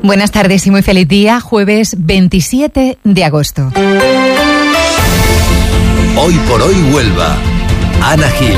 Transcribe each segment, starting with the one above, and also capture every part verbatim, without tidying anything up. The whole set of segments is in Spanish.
Buenas tardes y muy feliz día, jueves veintisiete de agosto. Hoy por hoy Huelva, Ana Gil.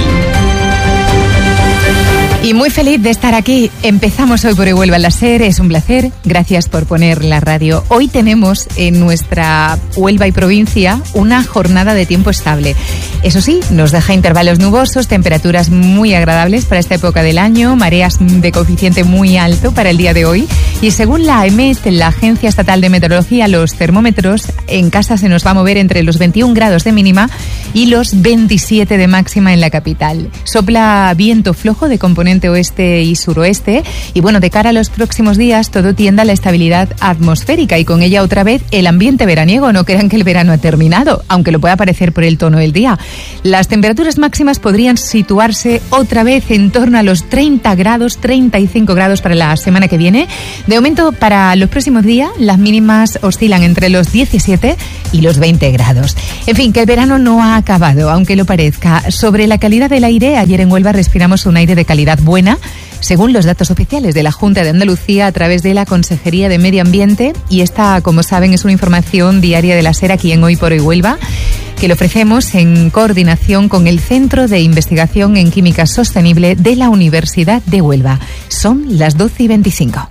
Y muy feliz de estar aquí. Empezamos Hoy por Hoy Huelva en la SER, es un placer. Gracias por poner la radio. Hoy tenemos en nuestra Huelva y provincia una jornada de tiempo estable. Eso sí, nos deja intervalos nubosos, temperaturas muy agradables para esta época del año, mareas de coeficiente muy alto para el día de hoy. Y según la EMET, la Agencia Estatal de Meteorología, los termómetros en casa se nos va a mover entre los veintiún grados de mínima y los veintisiete de máxima en la capital. Sopla viento flojo de componente oeste y suroeste y bueno, de cara a los próximos días todo tiende a la estabilidad atmosférica y con ella otra vez el ambiente veraniego. No crean que el verano ha terminado, aunque lo pueda parecer por el tono del día. Las temperaturas máximas podrían situarse otra vez en torno a los treinta grados, treinta y cinco grados para la semana que viene. De momento, para los próximos días, las mínimas oscilan entre los diecisiete y los veinte grados. En fin, que el verano no ha acabado, aunque lo parezca. Sobre la calidad del aire, ayer en Huelva respiramos un aire de calidad buena, según los datos oficiales de la Junta de Andalucía a través de la Consejería de Medio Ambiente. Y esta, como saben, es una información diaria de la SER aquí en Hoy por Hoy Huelva, que le ofrecemos en coordinación con el Centro de Investigación en Química Sostenible de la Universidad de Huelva. Son las doce y veinticinco.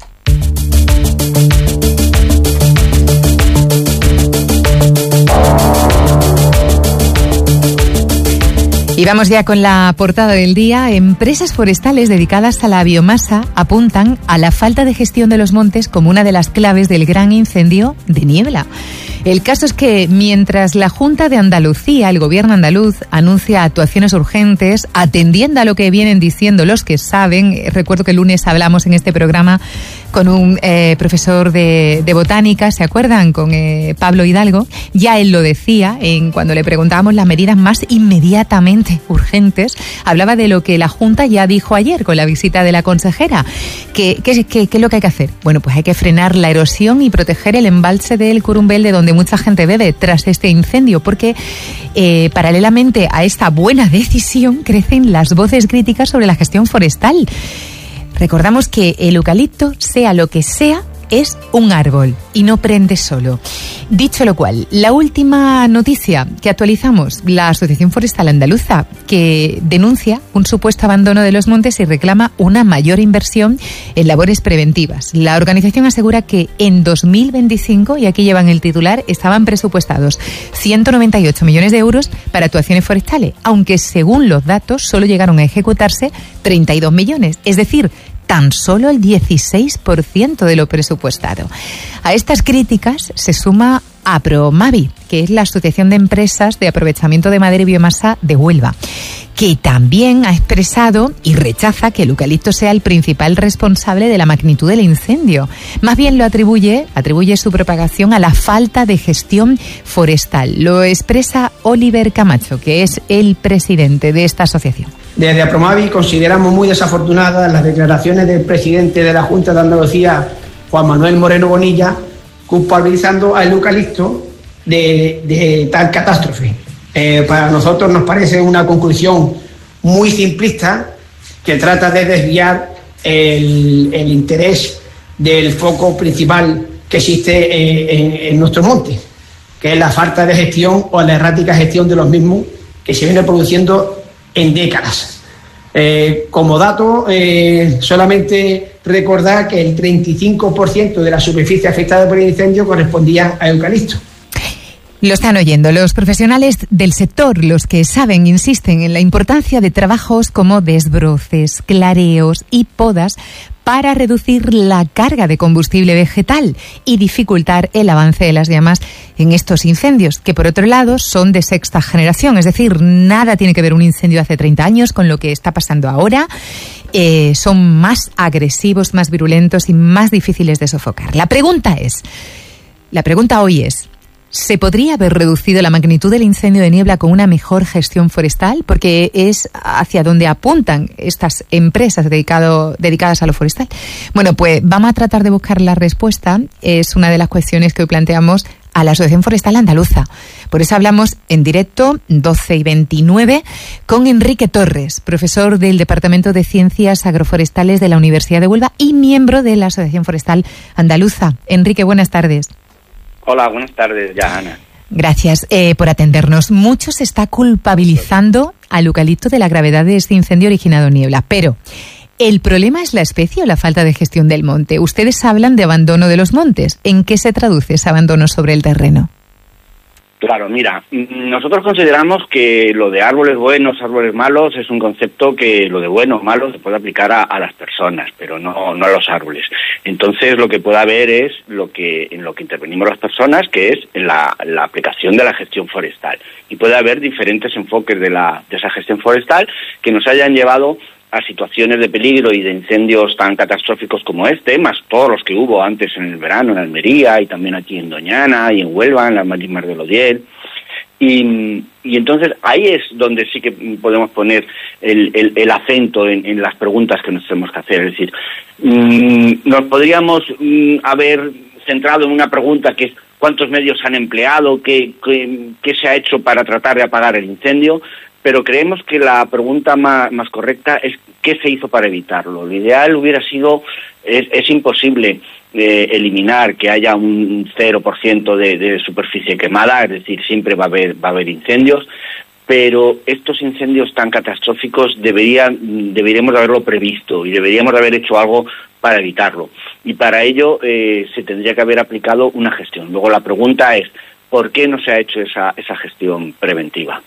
Y vamos ya con la portada del día. Empresas forestales dedicadas a la biomasa apuntan a la falta de gestión de los montes como una de las claves del gran incendio de Niebla. El caso es que mientras la Junta de Andalucía, el gobierno andaluz, anuncia actuaciones urgentes, atendiendo a lo que vienen diciendo los que saben, recuerdo que el lunes hablamos en este programa con un eh, profesor de, de botánica, ¿se acuerdan? Con eh, Pablo Hidalgo. Ya él lo decía en cuando le preguntábamos las medidas más inmediatamente urgentes. Hablaba de lo que la Junta ya dijo ayer con la visita de la consejera. ¿Qué, qué, qué, qué es lo que hay que hacer? Bueno, pues hay que frenar la erosión y proteger el embalse del Curumbel, de donde mucha gente bebe tras este incendio, porque eh, paralelamente a esta buena decisión crecen las voces críticas sobre la gestión forestal. Recordamos que el eucalipto, sea lo que sea, es un árbol y no prende solo. Dicho lo cual, la última noticia que actualizamos, la Asociación Forestal Andaluza, que denuncia un supuesto abandono de los montes y reclama una mayor inversión en labores preventivas. La organización asegura que en dos mil veinticinco, y aquí llevan el titular, estaban presupuestados ciento noventa y ocho millones de euros para actuaciones forestales, aunque según los datos solo llegaron a ejecutarse treinta y dos millones, es decir, tan solo el dieciséis por ciento de lo presupuestado. A estas críticas se suma APROMAVI, que es la Asociación de Empresas de Aprovechamiento de Madera y Biomasa de Huelva, que también ha expresado y rechaza que el eucalipto sea el principal responsable de la magnitud del incendio. Más bien lo atribuye, atribuye su propagación a la falta de gestión forestal. Lo expresa Oliver Camacho, que es el presidente de esta asociación. Desde APROMAVI consideramos muy desafortunadas las declaraciones del presidente de la Junta de Andalucía, Juan Manuel Moreno Bonilla, culpabilizando al eucalipto de, de tal catástrofe. Eh, para nosotros nos parece una conclusión muy simplista que trata de desviar el, el interés del foco principal que existe en, en, en nuestros montes, que es la falta de gestión o la errática gestión de los mismos que se viene produciendo en décadas. Eh, como dato, eh, solamente recordar que el treinta y cinco por ciento de la superficie afectada por el incendio correspondía a eucalipto. Lo están oyendo los profesionales del sector, los que saben, insisten en la importancia de trabajos como desbroces, clareos y podas para reducir la carga de combustible vegetal y dificultar el avance de las llamas en estos incendios, que por otro lado son de sexta generación, es decir, nada tiene que ver un incendio hace treinta años con lo que está pasando ahora. Eh, son más agresivos, más virulentos y más difíciles de sofocar. La pregunta es, la pregunta hoy es, ¿se podría haber reducido la magnitud del incendio de Niebla con una mejor gestión forestal? Porque es hacia donde apuntan estas empresas dedicado, dedicadas a lo forestal. Bueno, pues vamos a tratar de buscar la respuesta. Es una de las cuestiones que hoy planteamos a la Asociación Forestal Andaluza. Por eso hablamos en directo, doce y veintinueve, con Enrique Torres, profesor del Departamento de Ciencias Agroforestales de la Universidad de Huelva y miembro de la Asociación Forestal Andaluza. Enrique, buenas tardes. Hola, buenas tardes, ya, Ana. Gracias eh, por atendernos. Mucho se está culpabilizando al eucalipto de la gravedad de este incendio originado en Niebla, pero ¿el problema es la especie o la falta de gestión del monte? Ustedes hablan de abandono de los montes. ¿En qué se traduce ese abandono sobre el terreno? Claro, mira, nosotros consideramos que lo de árboles buenos, árboles malos, es un concepto que lo de bueno o malo se puede aplicar a, a las personas, pero no, no a los árboles. Entonces, lo que puede haber es lo que en lo que intervenimos las personas, que es en la, la aplicación de la gestión forestal. Y puede haber diferentes enfoques de, la, de esa gestión forestal que nos hayan llevado a situaciones de peligro y de incendios tan catastróficos como este, más todos los que hubo antes en el verano en Almería y también aquí en Doñana y en Huelva, en las marismas del Odiel. Y, y entonces ahí es donde sí que podemos poner el, el, el acento en, en las preguntas que nos tenemos que hacer. Es decir, mmm, nos podríamos mmm, haber centrado en una pregunta que es ¿cuántos medios han empleado? ¿Qué, qué, qué se ha hecho para tratar de apagar el incendio? Pero creemos que la pregunta más, más correcta es ¿qué se hizo para evitarlo? Lo ideal hubiera sido, es, es imposible eh, eliminar que haya un cero por ciento de, de superficie quemada, es decir, siempre va a haber, va a haber incendios, pero estos incendios tan catastróficos deberían, deberíamos haberlo previsto y deberíamos haber hecho algo para evitarlo. Y para ello eh, se tendría que haber aplicado una gestión. Luego la pregunta es ¿por qué no se ha hecho esa, esa gestión preventiva?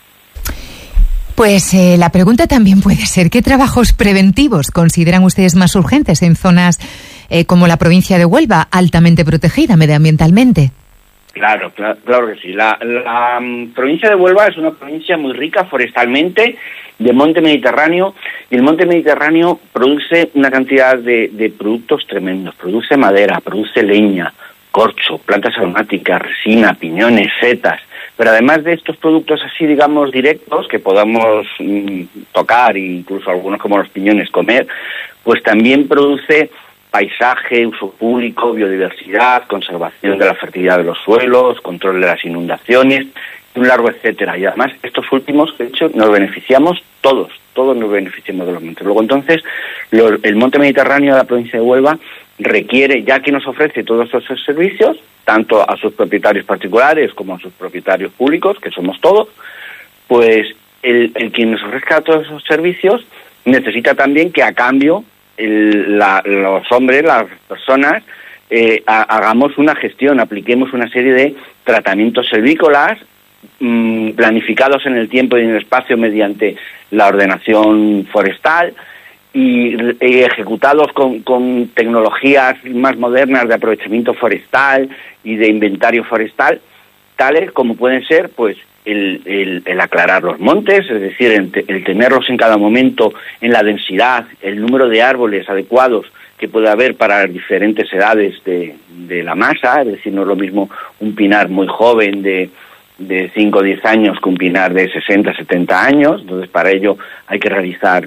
Pues eh, la pregunta también puede ser, ¿qué trabajos preventivos consideran ustedes más urgentes en zonas eh, como la provincia de Huelva, altamente protegida medioambientalmente? Claro, claro, claro que sí. La, la um, provincia de Huelva es una provincia muy rica forestalmente, de monte mediterráneo, y el monte mediterráneo produce una cantidad de, de productos tremendos. Produce madera, produce leña, corcho, plantas aromáticas, resina, piñones, setas. Pero además de estos productos así, digamos, directos, que podamos mm, tocar, e incluso algunos como los piñones comer, pues también produce paisaje, uso público, biodiversidad, conservación de la fertilidad de los suelos, control de las inundaciones, un largo etcétera. Y además estos últimos, de hecho, nos beneficiamos todos, todos nos beneficiamos de los montes. Luego entonces, lo, el monte mediterráneo de la provincia de Huelva requiere, ya que nos ofrece todos esos servicios, tanto a sus propietarios particulares como a sus propietarios públicos, que somos todos, pues el, el quien nos ofrezca todos esos servicios necesita también que a cambio el, la, los hombres, las personas, eh, a, hagamos una gestión, apliquemos una serie de tratamientos silvícolas mmm, planificados en el tiempo y en el espacio mediante la ordenación forestal, y eh, ejecutados con, con tecnologías más modernas de aprovechamiento forestal y de inventario forestal, tales como pueden ser pues el, el, el aclarar los montes, es decir, el, el tenerlos en cada momento en la densidad, el número de árboles adecuados que puede haber para las diferentes edades de, de la masa, es decir, no es lo mismo un pinar muy joven de de cinco o diez años que un pinar de sesenta, setenta años. Entonces para ello hay que realizar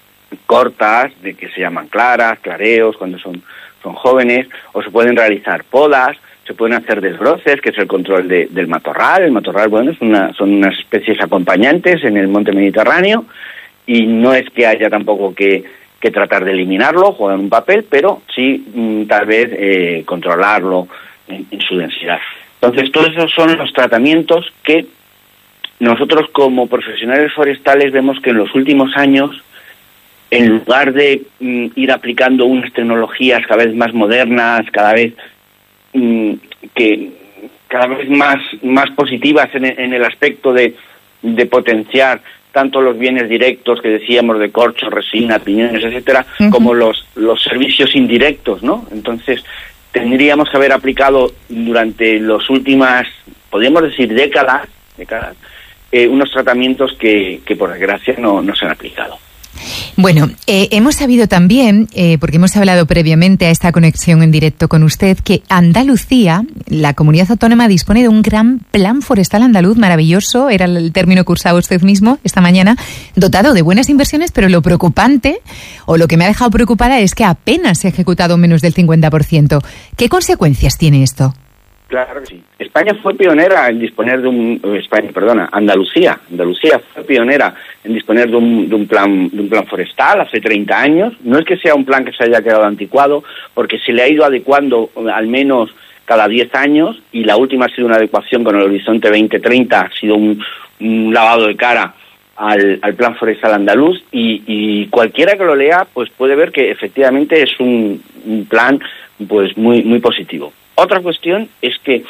cortas, de que se llaman claras, clareos, cuando son, son jóvenes, o se pueden realizar podas, se pueden hacer desbroces, que es el control de, del matorral. El matorral, bueno, es una, son unas especies acompañantes en el monte mediterráneo, y no es que haya tampoco que, que tratar de eliminarlo, juegan un papel, pero sí mm, tal vez eh, controlarlo en, en su densidad. Entonces, todos esos son los tratamientos que nosotros como profesionales forestales vemos que en los últimos años, en lugar de mm, ir aplicando unas tecnologías cada vez más modernas, cada vez mm, que cada vez más más positivas en, en el aspecto de, de potenciar tanto los bienes directos que decíamos de corcho, resina, piñones, etcétera, uh-huh. como los los servicios indirectos, ¿no? Entonces tendríamos que haber aplicado durante las últimas, podríamos decir décadas, décadas eh, unos tratamientos que, que por desgracia no, no se han aplicado. Bueno, eh, hemos sabido también, eh, porque hemos hablado previamente a esta conexión en directo con usted, que Andalucía, la comunidad autónoma, dispone de un gran plan forestal andaluz maravilloso, era el término que usaba usted mismo esta mañana, dotado de buenas inversiones, pero lo preocupante, o lo que me ha dejado preocupada, es que apenas se ha ejecutado menos del cincuenta por ciento. ¿Qué consecuencias tiene esto? Claro que sí. España fue pionera en disponer de un... España, perdona, Andalucía. Andalucía fue pionera en disponer de un, de un plan de un plan forestal hace treinta años. No es que sea un plan que se haya quedado anticuado, porque se le ha ido adecuando al menos cada diez años, y la última ha sido una adecuación con el Horizonte veinte treinta, ha sido un, un lavado de cara al, al plan forestal andaluz, y, y cualquiera que lo lea pues puede ver que efectivamente es un, un plan pues muy muy positivo. Otra cuestión es que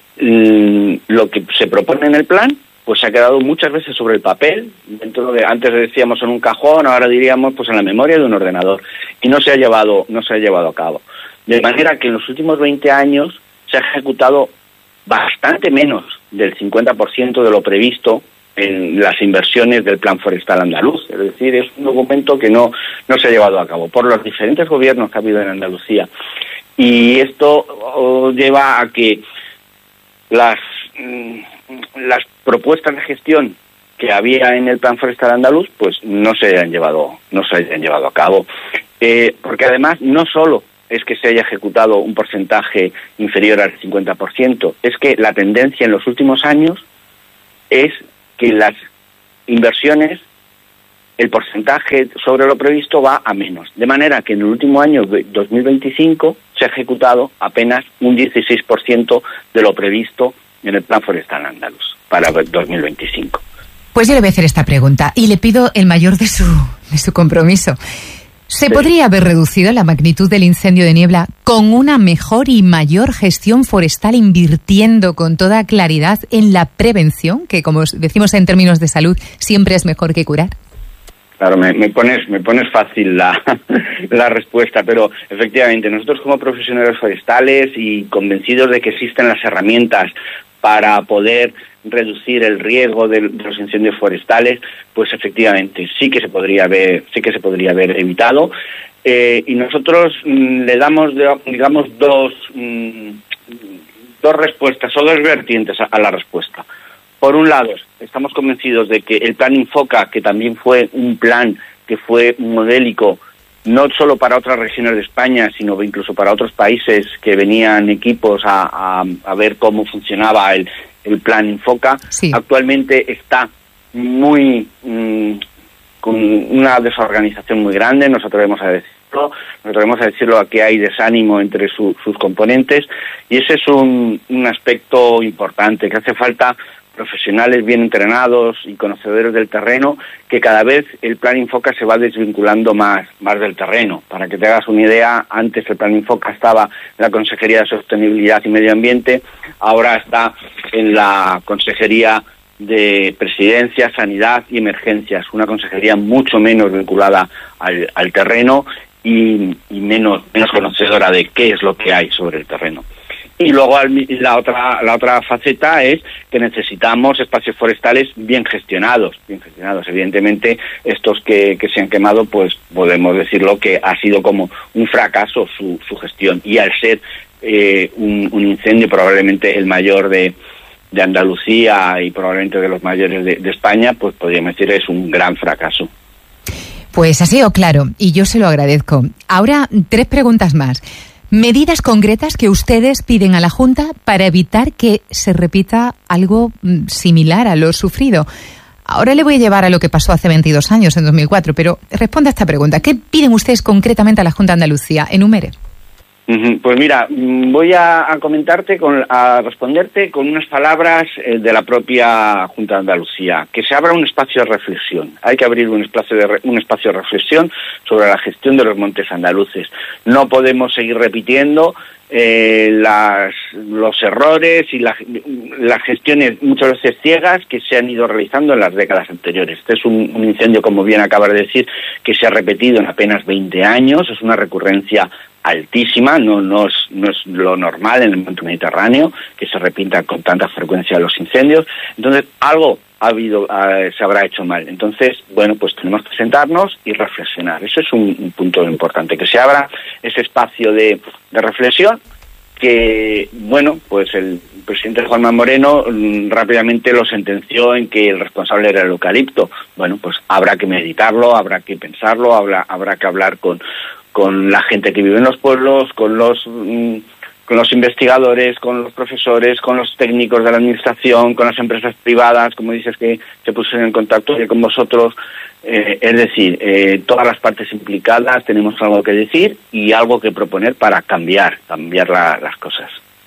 mmm, lo que se propone en el plan pues se ha quedado muchas veces sobre el papel, dentro de, antes decíamos en un cajón, ahora diríamos pues en la memoria de un ordenador, y no se ha llevado no se ha llevado a cabo. De manera que en los últimos veinte años se ha ejecutado bastante menos del cincuenta por ciento de lo previsto en las inversiones del Plan Forestal Andaluz. Es decir, es un documento que no, no se ha llevado a cabo por los diferentes gobiernos que ha habido en Andalucía. Y esto oh, lleva a que las, mm, las propuestas de gestión que había en el Plan Forestal Andaluz pues no se hayan llevado, no se hayan llevado a cabo. Eh, porque además no solo es que se haya ejecutado un porcentaje inferior al cincuenta por ciento, es que la tendencia en los últimos años es que las inversiones, el porcentaje sobre lo previsto va a menos. De manera que en el último año, dos mil veinticinco, se ha ejecutado apenas un dieciséis por ciento de lo previsto en el Plan Forestal Andaluz para dos mil veinticinco. Pues yo le voy a hacer esta pregunta y le pido el mayor de su, de su compromiso. ¿Se sí. podría haber reducido la magnitud del incendio de Niebla con una mejor y mayor gestión forestal, invirtiendo con toda claridad en la prevención, que como decimos en términos de salud, siempre es mejor que curar? Claro, me, me pones me pones fácil la, la respuesta, pero efectivamente nosotros como profesionales forestales y convencidos de que existen las herramientas para poder reducir el riesgo de, de los incendios forestales, pues efectivamente sí que se podría haber sí que se podría haber evitado, eh, y nosotros mm, le damos digamos dos mm, dos respuestas o dos vertientes a, a la respuesta. Por un lado, estamos convencidos de que el plan Infoca, que también fue un plan que fue modélico no solo para otras regiones de España, sino incluso para otros países que venían equipos a, a, a ver cómo funcionaba el, el plan Infoca, sí. Actualmente está muy mmm, con una desorganización muy grande, nos atrevemos a decirlo, nos atrevemos a decirlo a que hay desánimo entre su, sus componentes, y ese es un, un aspecto importante, que hace falta profesionales bien entrenados y conocedores del terreno, que cada vez el plan Infoca se va desvinculando más, más del terreno. Para que te hagas una idea, antes el plan Infoca estaba en la Consejería de Sostenibilidad y Medio Ambiente, ahora está en la Consejería de Presidencia, Sanidad y Emergencias, una consejería mucho menos vinculada al, al terreno y, y menos, menos conocedora de qué es lo que hay sobre el terreno. Y luego la otra la otra faceta es que necesitamos espacios forestales bien gestionados, bien gestionados. Evidentemente, estos que, que se han quemado, pues podemos decirlo que ha sido como un fracaso su, su gestión. Y al ser eh, un, un incendio probablemente el mayor de, de Andalucía y probablemente de los mayores de, de España, pues podríamos decir es un gran fracaso. Pues ha sido claro, y yo se lo agradezco. Ahora, tres preguntas más. Medidas concretas que ustedes piden a la Junta para evitar que se repita algo similar a lo sufrido. Ahora le voy a llevar a lo que pasó hace veintidós años, en dos mil cuatro, pero responda a esta pregunta. ¿Qué piden ustedes concretamente a la Junta de Andalucía? Enumere. Pues mira, voy a, a comentarte, con, a responderte con unas palabras eh, de la propia Junta de Andalucía, que se abra un espacio de reflexión. Hay que abrir un espacio de re, un espacio de reflexión sobre la gestión de los montes andaluces. No podemos seguir repitiendo eh, las, los errores y la, las gestiones muchas veces ciegas que se han ido realizando en las décadas anteriores. Este es un, un incendio, como bien acabas de decir, que se ha repetido en apenas veinte años, es una recurrencia altísima, no, no, es, no es lo normal en el monte Mediterráneo que se repita con tanta frecuencia los incendios. Entonces algo ha habido, uh, se habrá hecho mal. Entonces, bueno, pues tenemos que sentarnos y reflexionar. Eso es un, un punto importante, que se abra ese espacio de, de reflexión, que, bueno, pues el presidente Juanma Moreno mm, rápidamente lo sentenció en que el responsable era el eucalipto. Bueno, pues habrá que meditarlo, habrá que pensarlo, habrá, habrá que hablar con con la gente que vive en los pueblos, con los con los investigadores, con los profesores, con los técnicos de la administración, con las empresas privadas, como dices que se pusieron en contacto con vosotros. Eh, es decir, eh, todas las partes implicadas tenemos algo que decir y algo que proponer para cambiar, cambiar la, las cosas.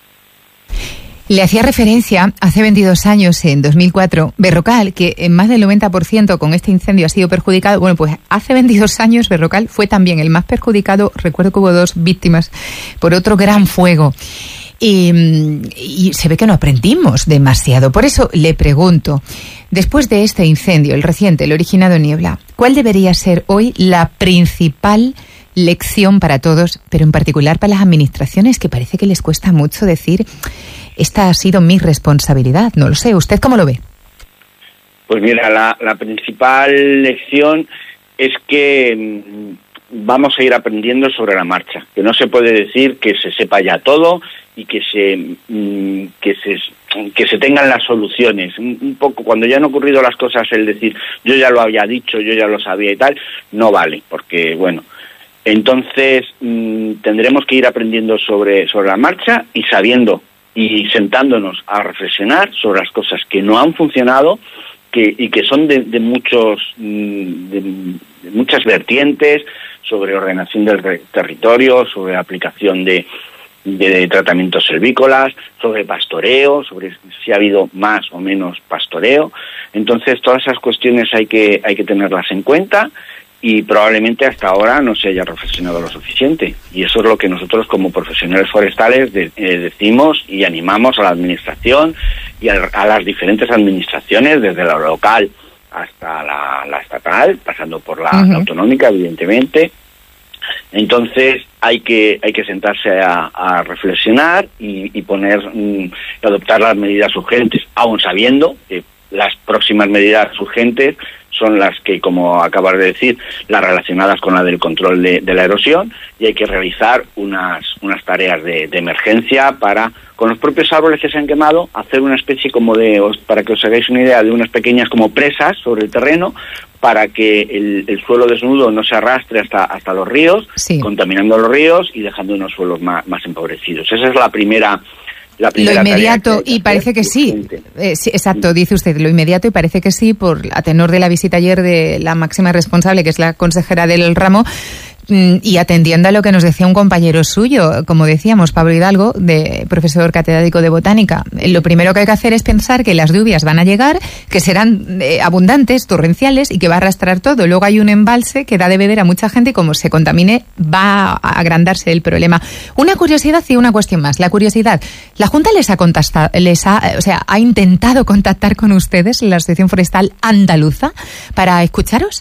Le hacía referencia hace veintidós años, en dos mil cuatro, Berrocal, que en más del noventa por ciento con este incendio ha sido perjudicado. Bueno, pues hace veintidós años Berrocal fue también el más perjudicado. Recuerdo que hubo dos víctimas por otro gran fuego. Y, y se ve que no aprendimos demasiado. Por eso le pregunto, después de este incendio, el reciente, el originado en Niebla, ¿cuál debería ser hoy la principal lección para todos, pero en particular para las administraciones, que parece que les cuesta mucho decir: esta ha sido mi responsabilidad? No lo sé, ¿usted cómo lo ve? Pues mira, la, la principal lección es que mmm, vamos a ir aprendiendo sobre la marcha, que no se puede decir que se sepa ya todo y que se mmm, que se que se tengan las soluciones. Un, un poco, cuando ya han ocurrido las cosas, el decir yo ya lo había dicho, yo ya lo sabía y tal, no vale, porque bueno, entonces mmm, tendremos que ir aprendiendo sobre, sobre la marcha y sabiendo y sentándonos a reflexionar sobre las cosas que no han funcionado que, y que son de, de muchos de, de muchas vertientes, sobre ordenación del territorio, sobre aplicación de, de tratamientos silvícolas, sobre pastoreo, sobre si ha habido más o menos pastoreo. Entonces todas esas cuestiones hay que hay que tenerlas en cuenta. Y probablemente hasta ahora no se haya reflexionado lo suficiente. Y eso es lo que nosotros como profesionales forestales de, eh, decimos y animamos a la administración y a, a las diferentes administraciones, desde la local hasta la, la estatal, pasando por la, uh-huh. la autonómica, evidentemente. Entonces hay que hay que sentarse a, a reflexionar y, y poner, mm, adoptar las medidas urgentes, aun sabiendo que las próximas medidas urgentes son las que, como acabas de decir, las relacionadas con la del control de, de la erosión, y hay que realizar unas unas tareas de, de emergencia para, con los propios árboles que se han quemado, hacer una especie como de, para que os hagáis una idea, de unas pequeñas como presas sobre el terreno, para que el, el suelo desnudo no se arrastre hasta hasta los ríos, sí. contaminando los ríos y dejando unos suelos más, más empobrecidos. Esa es la primera... La lo inmediato, y parece que sí. Eh, sí, exacto, dice usted, lo inmediato, y parece que sí, por a tenor de la visita ayer de la máxima responsable, que es la consejera del ramo, y atendiendo a lo que nos decía un compañero suyo, como decíamos, Pablo Hidalgo, de profesor catedrático de botánica. Lo primero que hay que hacer es pensar que las lluvias van a llegar, que serán eh, abundantes, torrenciales, y que va a arrastrar todo. Luego hay un embalse que da de beber a mucha gente, y como se contamine, va a agrandarse el problema. Una curiosidad y una cuestión más. La curiosidad, ¿la Junta les ha contactado, les ha, o sea, ha intentado contactar con ustedes, la Asociación Forestal Andaluza, para escucharos?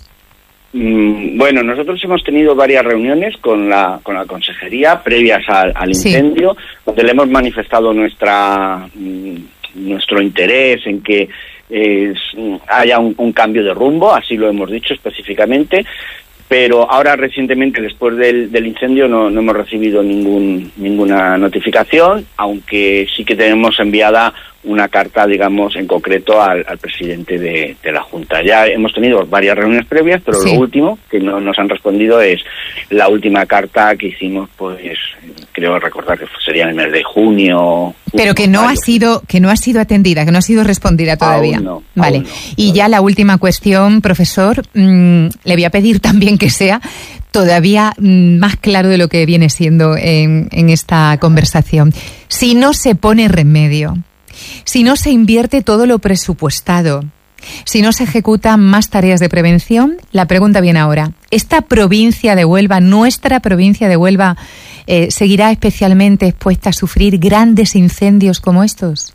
Bueno, nosotros hemos tenido varias reuniones con la con la consejería previas al, al incendio, sí. donde le hemos manifestado nuestra nuestro interés en que eh, haya un, un cambio de rumbo, así lo hemos dicho específicamente, pero ahora recientemente, después del, del incendio, no, no hemos recibido ningún ninguna notificación, aunque sí que tenemos enviada una carta, digamos, en concreto al, al presidente de, de la Junta. Ya hemos tenido varias reuniones previas, pero sí. lo último que no nos han respondido es la última carta que hicimos, pues creo recordar que sería en el mes de junio. Pero que no mayo. ha sido que no ha sido atendida, que no ha sido respondida todavía. Aún no, vale. Aún no, y ya la última cuestión, profesor, mmm, le voy a pedir también que sea todavía más claro de lo que viene siendo en, en esta conversación. Si no se pone remedio, si no se invierte todo lo presupuestado, si no se ejecutan más tareas de prevención, la pregunta viene ahora. ¿Esta provincia de Huelva, nuestra provincia de Huelva, eh, seguirá especialmente expuesta a sufrir grandes incendios como estos?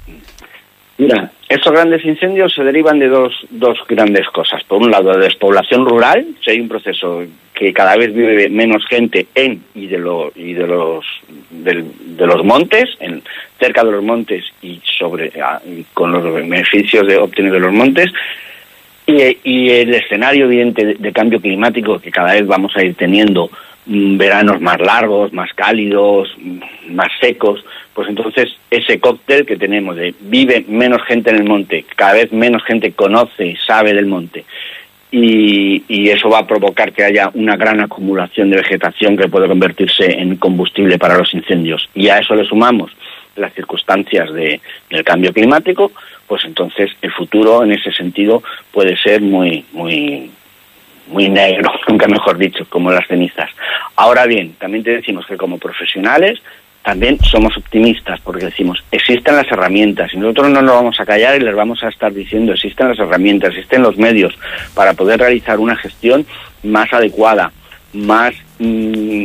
Mira, estos grandes incendios se derivan de dos, dos grandes cosas. Por un lado, de despoblación rural, si hay un proceso que cada vez vive menos gente en y de, lo, y de los de, de los montes, en, cerca de los montes y sobre y con los beneficios de obtenidos de los montes, y, y el escenario evidente de, de cambio climático, que cada vez vamos a ir teniendo mm, veranos más largos, más cálidos, más secos. Pues entonces ese cóctel que tenemos de vive menos gente en el monte, cada vez menos gente conoce y sabe del monte, y, y eso va a provocar que haya una gran acumulación de vegetación que puede convertirse en combustible para los incendios. Y a eso le sumamos las circunstancias de, del cambio climático, pues entonces el futuro en ese sentido puede ser muy, muy, muy negro, nunca mejor dicho, como las cenizas. Ahora bien, también te decimos que como profesionales también somos optimistas, porque decimos, existen las herramientas, y nosotros no nos vamos a callar y les vamos a estar diciendo, existen las herramientas, existen los medios para poder realizar una gestión más adecuada, más mmm,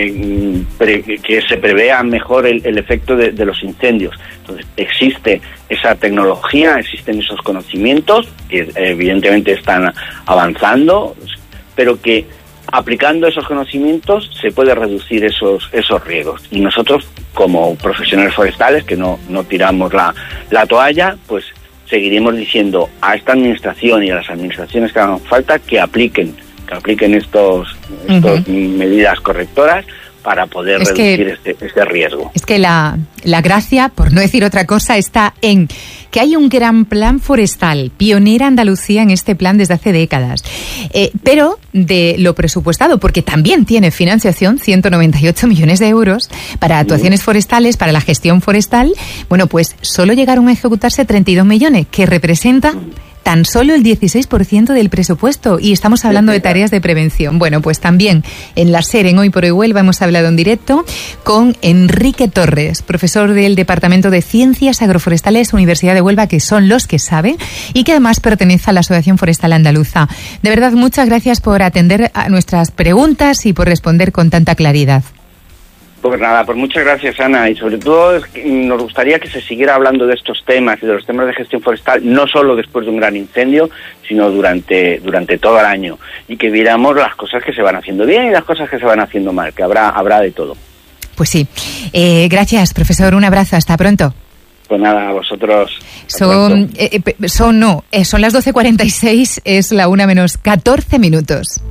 eh, pre, que se prevea mejor el, el efecto de, de los incendios. Entonces, existe esa tecnología, existen esos conocimientos, que evidentemente están avanzando, pero que aplicando esos conocimientos se puede reducir esos esos riesgos. Y nosotros, como profesionales forestales, que no, no tiramos la, la toalla, pues seguiremos diciendo a esta administración y a las administraciones que hagan falta que apliquen, que apliquen estos, estos uh-huh. medidas correctoras para poder es reducir que, este, este riesgo. Es que la, la gracia, por no decir otra cosa, está en que hay un gran plan forestal, pionera Andalucía en este plan desde hace décadas, eh, pero de lo presupuestado, porque también tiene financiación, ciento noventa y ocho millones de euros para actuaciones forestales, para la gestión forestal, bueno, pues solo llegaron a ejecutarse treinta y dos millones, que representa tan solo el dieciséis por ciento del presupuesto, y estamos hablando de tareas de prevención. Bueno, pues también en la SER, en Hoy por Hoy Huelva, hemos hablado en directo con Enrique Torres, profesor del Departamento de Ciencias Agroforestales, Universidad de Huelva, que son los que saben, y que además pertenece a la Asociación Forestal Andaluza. De verdad, muchas gracias por atender a nuestras preguntas y por responder con tanta claridad. Pues nada, pues muchas gracias, Ana, y sobre todo es que nos gustaría que se siguiera hablando de estos temas y de los temas de gestión forestal, no solo después de un gran incendio, sino durante durante todo el año, y que viéramos las cosas que se van haciendo bien y las cosas que se van haciendo mal, que habrá habrá de todo. Pues sí. Eh, gracias, profesor, un abrazo, hasta pronto. Pues nada, a vosotros. Son, eh, son no, eh, son las doce cuarenta y seis, es la una menos catorce minutos.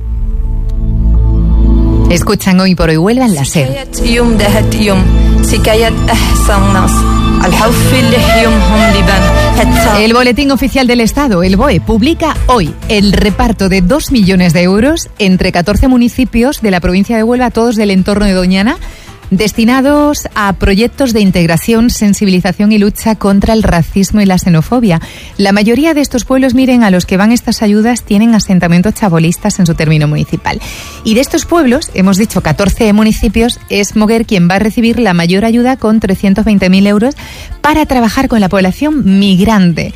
Escuchan Hoy por Hoy Huelva en la SER. El Boletín Oficial del Estado, el B O E, publica hoy el reparto de dos millones de euros entre catorce municipios de la provincia de Huelva, todos del entorno de Doñana, destinados a proyectos de integración, sensibilización y lucha contra el racismo y la xenofobia. La mayoría de estos pueblos, miren, a los que van estas ayudas, tienen asentamientos chabolistas en su término municipal. Y de estos pueblos, hemos dicho catorce municipios, es Moguer quien va a recibir la mayor ayuda con trescientos veinte mil euros para trabajar con la población migrante.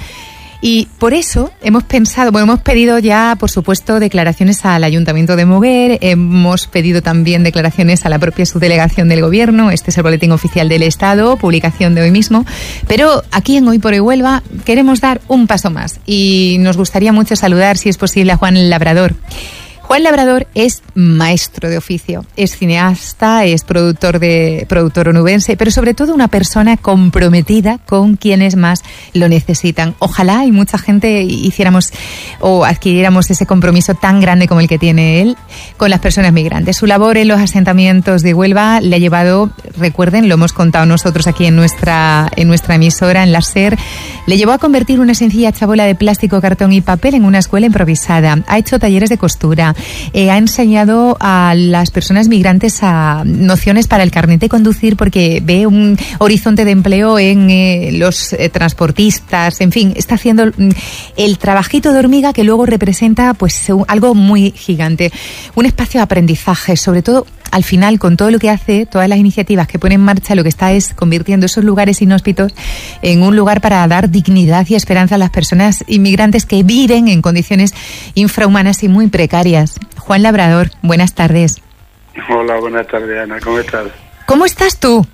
Y por eso hemos pensado, bueno, hemos pedido ya, por supuesto, declaraciones al Ayuntamiento de Moguer, hemos pedido también declaraciones a la propia subdelegación del Gobierno, este es el Boletín Oficial del Estado, publicación de hoy mismo, pero aquí en Hoy por Hoy Huelva queremos dar un paso más y nos gustaría mucho saludar, si es posible, a Juan Labrador. Juan Labrador es maestro de oficio, es cineasta, es productor de productor onubense, pero sobre todo una persona comprometida con quienes más lo necesitan. Ojalá y mucha gente hiciéramos o adquiriéramos ese compromiso tan grande como el que tiene él con las personas migrantes. Su labor en los asentamientos de Huelva le ha llevado, recuerden, lo hemos contado nosotros aquí en nuestra en nuestra emisora, en la SER, le llevó a convertir una sencilla chabola de plástico, cartón y papel en una escuela improvisada. Ha hecho talleres de costura. Eh, ha enseñado a las personas migrantes a nociones para el carnet de conducir, porque ve un horizonte de empleo en eh, los eh, transportistas, en fin, está haciendo el trabajito de hormiga que luego representa pues algo muy gigante. Un espacio de aprendizaje, sobre todo al final, con todo lo que hace, todas las iniciativas que pone en marcha, lo que está es convirtiendo esos lugares inhóspitos en un lugar para dar dignidad y esperanza a las personas inmigrantes que viven en condiciones infrahumanas y muy precarias. Juan Labrador, buenas tardes. Hola, buenas tardes, Ana, ¿cómo estás? ¿Cómo estás tú?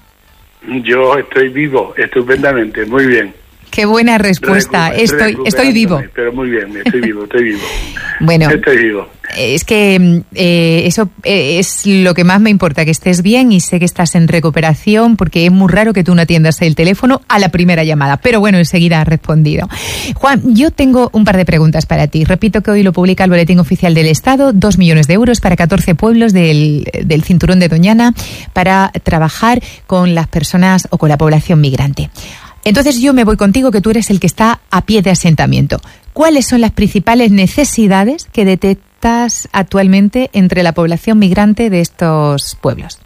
Yo estoy vivo, estupendamente, muy bien. Qué buena respuesta. Recuper, estoy estoy vivo. Pero muy bien, estoy vivo, estoy vivo. Bueno, estoy vivo. Es que eh, eso es lo que más me importa, que estés bien, y sé que estás en recuperación, porque es muy raro que tú no atiendas el teléfono a la primera llamada. Pero bueno, enseguida has respondido. Juan, yo tengo un par de preguntas para ti. Repito que hoy lo publica el Boletín Oficial del Estado, dos millones de euros para catorce pueblos del, del cinturón de Doñana para trabajar con las personas o con la población migrante. Entonces yo me voy contigo, que tú eres el que está a pie de asentamiento. ¿Cuáles son las principales necesidades que detectas actualmente entre la población migrante de estos pueblos?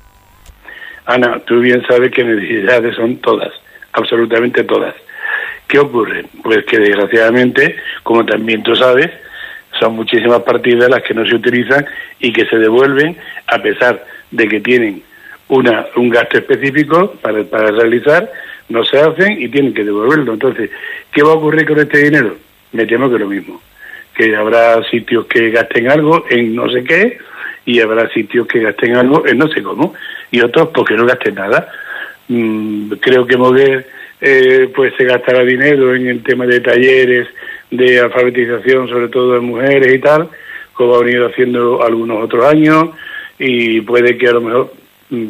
Ana, tú bien sabes que necesidades son todas, absolutamente todas. ¿Qué ocurre? Pues que desgraciadamente, como también tú sabes, son muchísimas partidas las que no se utilizan y que se devuelven a pesar de que tienen una un gasto específico para, para realizar, no se hacen y tienen que devolverlo. Entonces, ¿qué va a ocurrir con este dinero? Me temo que lo mismo, que habrá sitios que gasten algo en no sé qué y habrá sitios que gasten algo en no sé cómo y otros porque no gasten nada. Mm, creo que Moguer eh, pues se gastará dinero en el tema de talleres de alfabetización, sobre todo de mujeres y tal, como ha venido haciendo algunos otros años, y puede que a lo mejor... Mm,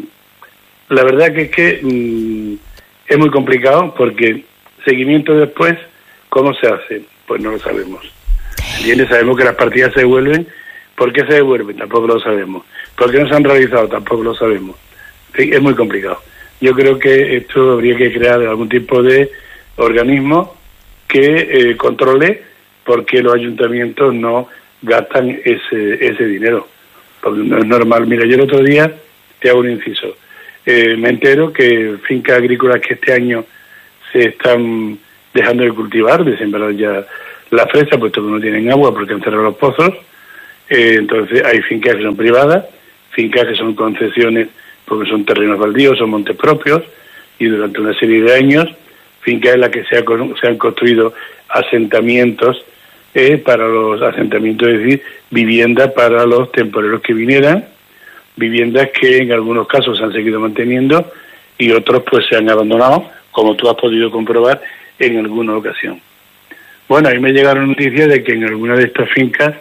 la verdad que es que mm, es muy complicado porque seguimiento después, ¿cómo se hace? Pues no lo sabemos. ¿Entiendes? Sabemos que las partidas se devuelven. ¿Por qué se devuelven? Tampoco lo sabemos. ¿Por qué no se han realizado? Tampoco lo sabemos. Sí, es muy complicado. Yo creo que esto habría que crear algún tipo de organismo que eh, controle por qué los ayuntamientos no gastan ese ese dinero. Porque no es normal. Mira, yo el otro día, te hago un inciso, eh, me entero que fincas agrícolas que este año se están dejando de cultivar, de sembrar ya la fresa, puesto que no tienen agua porque han cerrado los pozos. Eh, entonces hay fincas que son privadas, fincas que son concesiones porque son terrenos baldíos, son montes propios, y durante una serie de años, fincas en las que se, ha, se han construido asentamientos eh, para los asentamientos, es decir, viviendas para los temporeros que vinieran, viviendas que en algunos casos se han seguido manteniendo y otros pues se han abandonado, como tú has podido comprobar en alguna ocasión. Bueno, ahí me llegaron noticias de que en alguna de estas fincas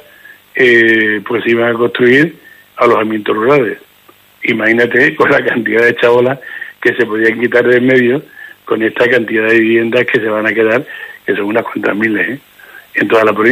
eh, pues iban a construir alojamientos rurales. Imagínate con la cantidad de chabolas que se podían quitar de en medio con esta cantidad de viviendas que se van a quedar, que son unas cuantas miles, ¿eh? en toda la provincia.